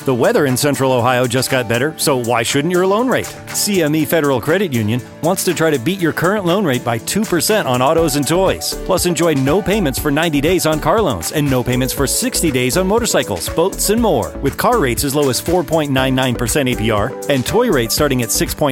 The weather in Central Ohio just got better, so why shouldn't your loan rate? CME Federal Credit Union wants to try to beat your current loan rate by 2% on autos and toys. Plus, enjoy no payments for 90 days on car loans and no payments for 60 days on motorcycles, boats, and more. With car rates as low as 4.99% APR and toy rates starting at 6.